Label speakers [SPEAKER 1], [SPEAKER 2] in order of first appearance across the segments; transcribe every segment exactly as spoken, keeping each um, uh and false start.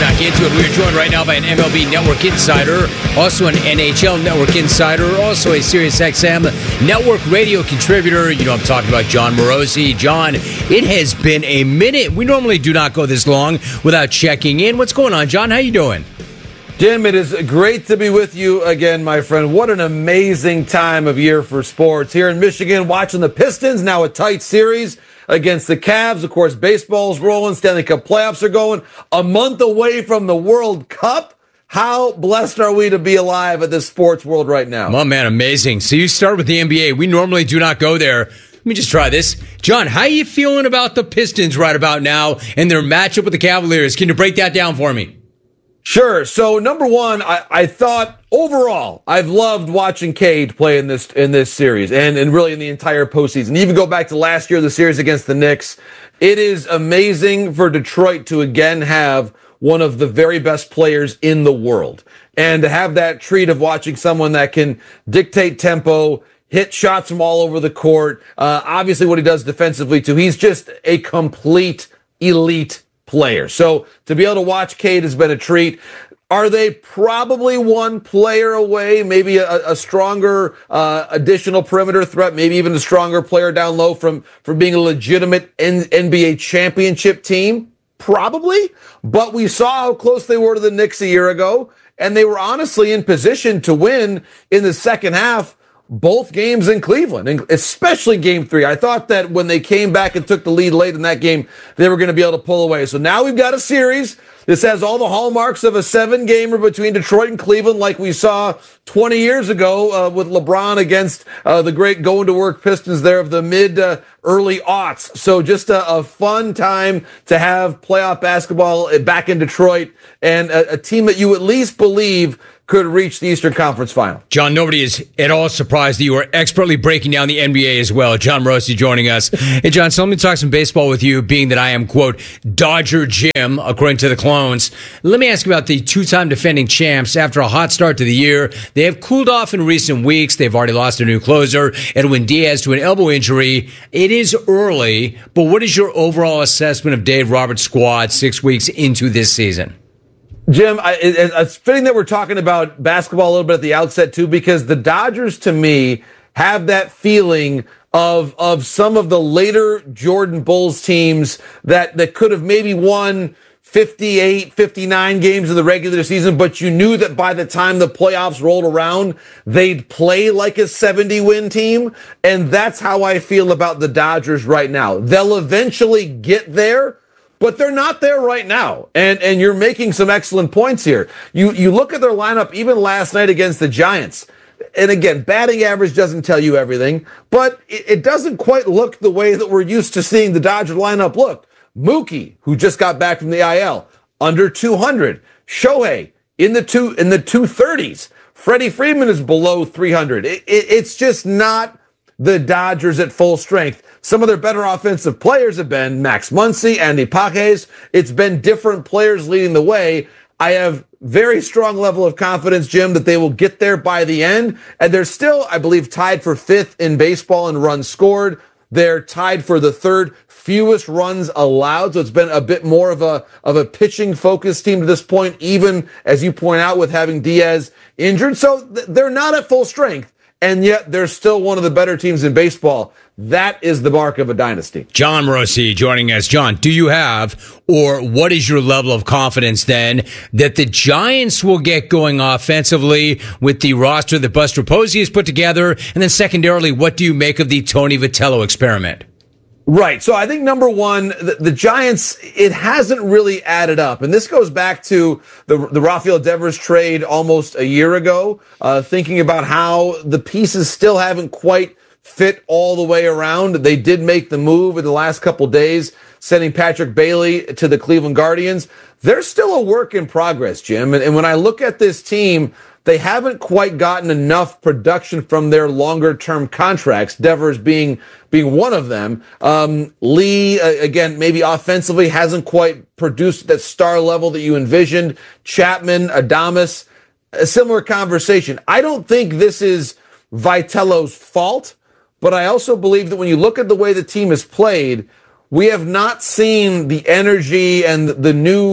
[SPEAKER 1] back into it. We are joined right now by an M L B Network insider, also an N H L Network insider, also a SiriusXM Network radio contributor. You know I'm talking about Jon Morosi. John, it has been a minute. We normally do not go this long without checking in. What's going on, John? How you doing?
[SPEAKER 2] Jim, it is great to be with you again, my friend. What an amazing time of year for sports. Here in Michigan, watching the Pistons, now a tight series against the Cavs. Of course, baseball's rolling. Stanley Cup playoffs are going. A month away from the World Cup. How blessed are we to be alive at this sports world right now?
[SPEAKER 1] Oh, man, amazing. So you start with the N B A. We normally do not go there. Let me just try this. John, how are you feeling about the Pistons right about now and their matchup with the Cavaliers? Can you break that down for me?
[SPEAKER 2] Sure. So number one, I, I thought overall, I've loved watching Cade play in this in this series and, and really in the entire postseason. Even go back to last year, the series against the Knicks. It is amazing for Detroit to again have one of the very best players in the world. And to have that treat of watching someone that can dictate tempo, hit shots from all over the court. Uh, obviously what he does defensively too. He's just a complete elite player. So to be able to watch Cade has been a treat. Are they probably one player away, maybe a, a stronger uh, additional perimeter threat, maybe even a stronger player down low from, from being a legitimate N- NBA championship team? Probably. But we saw how close they were to the Knicks a year ago, and they were honestly in position to win in the second half both games in Cleveland, and especially game three. I thought that when they came back and took the lead late in that game, they were going to be able to pull away. So now we've got a series. This has all the hallmarks of a seven-gamer between Detroit and Cleveland like we saw twenty years ago uh, with LeBron against uh, the great going-to-work Pistons there of the mid, uh, early aughts. So just a, a fun time to have playoff basketball back in Detroit and a, a team that you at least believe could reach the Eastern Conference Final.
[SPEAKER 1] John, nobody is at all surprised that you are expertly breaking down the N B A as well. Jon Morosi joining us. Hey, John, so let me talk some baseball with you, being that I am, quote, Dodger Jim, according to the clones. Let me ask you about the two-time defending champs. After a hot start to the year, they have cooled off in recent weeks. They've already lost their new closer, Edwin Diaz, to an elbow injury. It is early, but what is your overall assessment of Dave Roberts' squad six weeks into this season?
[SPEAKER 2] Jim, I, it, it's fitting that we're talking about basketball a little bit at the outset, too, because the Dodgers, to me, have that feeling of of some of the later Jordan Bulls teams that, that could have maybe won fifty-eight, fifty-nine games in the regular season, but you knew that by the time the playoffs rolled around, they'd play like a seventy-win team. And that's how I feel about the Dodgers right now. They'll eventually get there, but they're not there right now. And and you're making some excellent points here. You you look at their lineup even last night against the Giants. And again, batting average doesn't tell you everything, but it, it doesn't quite look the way that we're used to seeing the Dodger lineup look. Mookie, who just got back from the I L, under two hundred. Shohei in the two in the two thirties. Freddie Freeman is below three hundred. It, it, it's just not the Dodgers at full strength. Some of their better offensive players have been Max Muncy, Andy Pages. It's been different players leading the way. I have very strong level of confidence, Jim, that they will get there by the end. And they're still, I believe, tied for fifth in baseball in runs scored. They're tied for the third fewest runs allowed. So it's been a bit more of a, of a pitching focused team to this point, even as you point out with having Diaz injured. So th- they're not at full strength. And yet they're still one of the better teams in baseball. That is the mark of a dynasty.
[SPEAKER 1] Jon Morosi joining us. John, do you have, or what is your level of confidence then that the Giants will get going offensively with the roster that Buster Posey has put together? And then secondarily, what do you make of the Tony Vitello experiment?
[SPEAKER 2] Right. So I think number one, the, the Giants, it hasn't really added up. And this goes back to the, the Rafael Devers trade almost a year ago, uh, thinking about how the pieces still haven't quite fit all the way around. They did make the move in the last couple days, sending Patrick Bailey to the Cleveland Guardians. They're still a work in progress, Jim. And, and when I look at this team, they haven't quite gotten enough production from their longer-term contracts, Devers being being one of them. Um, Lee, uh, again, maybe offensively hasn't quite produced that star level that you envisioned. Chapman, Adames, a similar conversation. I don't think this is Vitello's fault, but I also believe that when you look at the way the team has played, we have not seen the energy and the new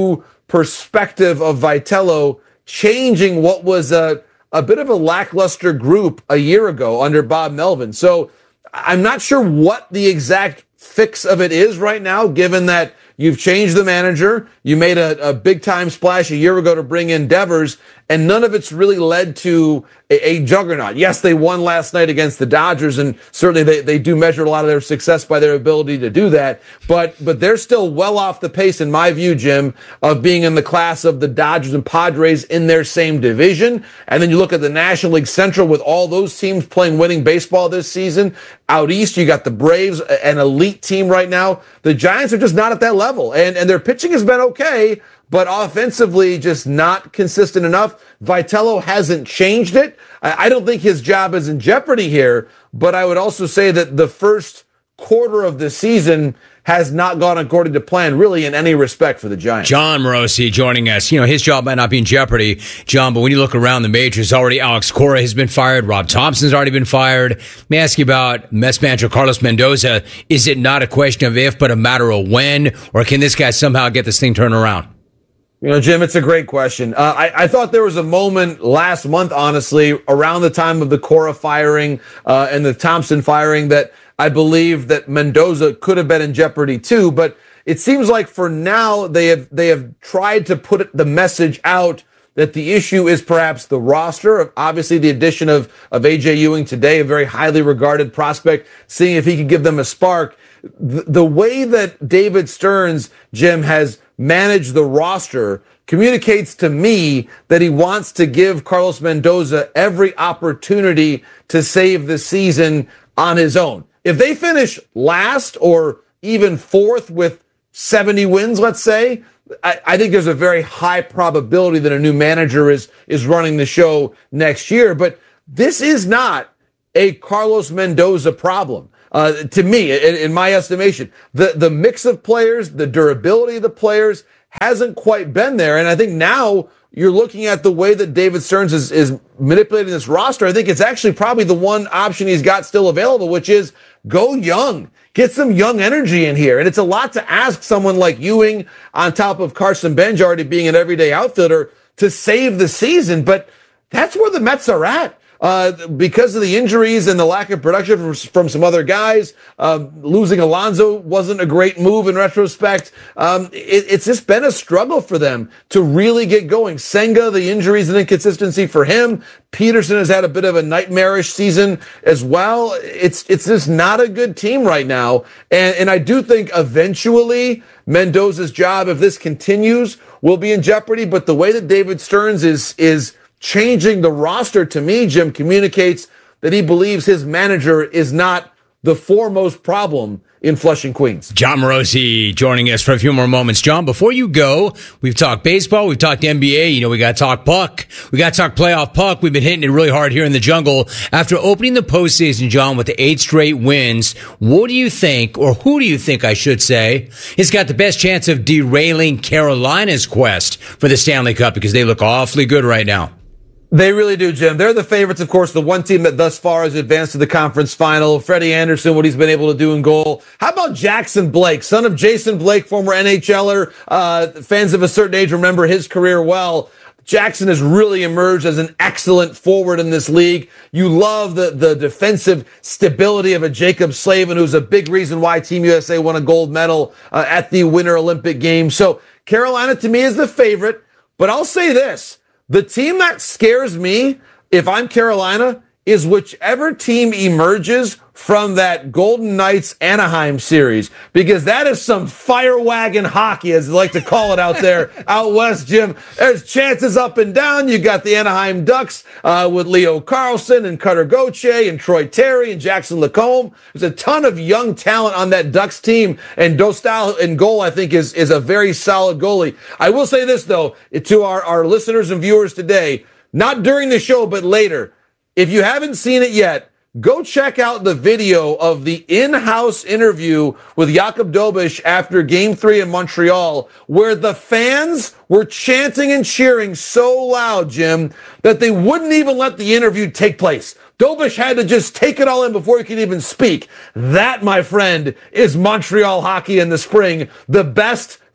[SPEAKER 2] perspective of Vitello changing what was a, a bit of a lackluster group a year ago under Bob Melvin. So I'm not sure what the exact fix of it is right now, given that you've changed the manager. You made a, a big time splash a year ago to bring in Devers, and none of it's really led to a, a juggernaut. Yes, they won last night against the Dodgers, and certainly they, they do measure a lot of their success by their ability to do that. But, but they're still well off the pace, in my view, Jim, of being in the class of the Dodgers and Padres in their same division. And then you look at the National League Central with all those teams playing winning baseball this season. Out east, you got the Braves, an elite team right now. The Giants are just not at that level, and, and their pitching has been okay, but offensively just not consistent enough. Vitello hasn't changed it. I, I don't think his job is in jeopardy here, but I would also say that the first quarter of the season has not gone according to plan, really, in any respect for the Giants.
[SPEAKER 1] John Morosi joining us. You know, his job might not be in jeopardy, John, but when you look around the majors, already Alex Cora has been fired. Rob Thompson's already been fired. Let me ask you about Mets manager Carlos Mendoza. Is it not a question of if, but a matter of when? Or can this guy somehow get this thing turned around?
[SPEAKER 2] You know, Jim, it's a great question. Uh, I, I thought there was a moment last month, honestly, around the time of the Cora firing uh, and the Thompson firing, that I believe that Mendoza could have been in jeopardy too. But it seems like for now they have they have tried to put the message out that the issue is perhaps the roster. Obviously, the addition of of A J Ewing today, a very highly regarded prospect, seeing if he could give them a spark. The, the way that David Stearns, Jim, has managed the roster communicates to me that he wants to give Carlos Mendoza every opportunity to save the season on his own. If they finish last or even fourth with seventy wins, let's say, I, I think there's a very high probability that a new manager is, is running the show next year. But this is not a Carlos Mendoza problem. Uh, to me, in, in my estimation, the, the mix of players, the durability of the players hasn't quite been there. And I think now you're looking at the way that David Stearns is, is manipulating this roster. I think it's actually probably the one option he's got still available, which is go young. Get some young energy in here. And it's a lot to ask someone like Ewing on top of Carson Benj already being an everyday outfielder to save the season. But that's where the Mets are at. Uh, because of the injuries and the lack of production from, from some other guys, uh, losing Alonso wasn't a great move in retrospect. Um, it, it's just been a struggle for them to really get going. Senga, the injuries and inconsistency for him. Peterson has had a bit of a nightmarish season as well. It's, it's just not a good team right now. And, and I do think eventually Mendoza's job, if this continues, will be in jeopardy. But the way that David Stearns is, is, changing the roster, to me, Jim, communicates that he believes his manager is not the foremost problem in Flushing, Queens.
[SPEAKER 1] John Morosi joining us for a few more moments. John, before you go, we've talked baseball, we've talked N B A, you know, we got to talk puck, we got to talk playoff puck. We've been hitting it really hard here in the jungle. After opening the postseason, John, with the eight straight wins, what do you think, or who do you think, I should say, has got the best chance of derailing Carolina's quest for the Stanley Cup? Because they look awfully good right now.
[SPEAKER 2] They really do, Jim. They're the favorites, of course, the one team that thus far has advanced to the conference final. Freddie Anderson, what he's been able to do in goal. How about Jackson Blake, son of Jason Blake, former N H L er? Uh, fans of a certain age remember his career well. Jackson has really emerged as an excellent forward in this league. You love the, the defensive stability of a Jacob Slavin, who's a big reason why Team U S A won a gold medal uh, at the Winter Olympic Games. So Carolina, to me, is the favorite. But I'll say this. The team that scares me, if I'm Carolina, is whichever team emerges from that Golden Knights Anaheim series, because that is some fire wagon hockey, as they like to call it out there out west, Jim. There's chances up and down. You got the Anaheim Ducks uh, with Leo Carlson and Cutter Gauthier and Troy Terry and Jackson Lacombe. There's a ton of young talent on that Ducks team, and Dostal in goal, I think, is, is a very solid goalie. I will say this, though, to our, our listeners and viewers today, not during the show, but later, if you haven't seen it yet, go check out the video of the in-house interview with Jakub Dobeš after Game three in Montreal, where the fans were chanting and cheering so loud, Jim, that they wouldn't even let the interview take place. Dobeš had to just take it all in before he could even speak. That, my friend, is Montreal hockey in the spring. The best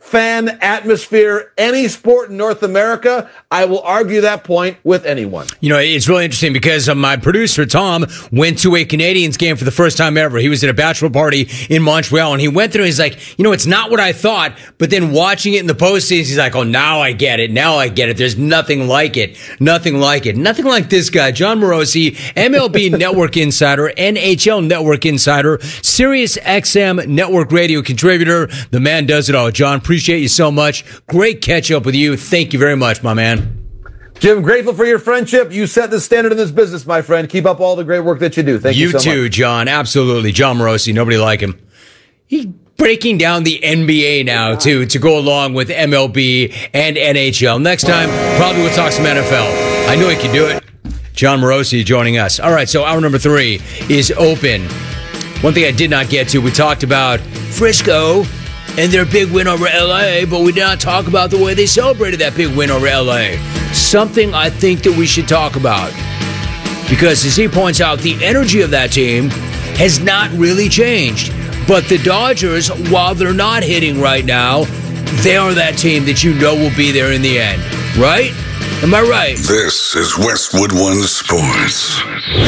[SPEAKER 2] fan atmosphere any sport in North America. I will argue that point with anyone.
[SPEAKER 1] You know, it's really interesting because uh, my producer, Tom, went to a Canadians game for the first time ever. He was at a bachelor party in Montreal, and he went through and he's like, you know, it's not what I thought, but then watching it in the postseason, he's like, oh, now I get it. Now I get it. There's nothing like it. Nothing like it. Nothing like this guy, Jon Morosi, M L B Network Insider, N H L Network Insider, Sirius X M Network Radio contributor. The man does it all. John, appreciate you so much. Great catch up with you. Thank you very much, my man.
[SPEAKER 2] Jim, grateful for your friendship. You set the standard in this business, my friend. Keep up all the great work that you do. Thank you, you so much.
[SPEAKER 1] You too, John. Absolutely. Jon Morosi. Nobody like him. He's breaking down the N B A now, too, to go along with M L B and N H L. Next time, probably we'll talk some N F L. I knew he could do it. Jon Morosi joining us. All right, so hour number three is open. One thing I did not get to, we talked about Frisco and their big win over L A, but we did not talk about the way they celebrated that big win over L A. Something I think that we should talk about. Because as he points out, the energy of that team has not really changed. But the Dodgers, while they're not hitting right now, they are that team that you know will be there in the end. Right? Am I right?
[SPEAKER 3] This is Westwood One Sports.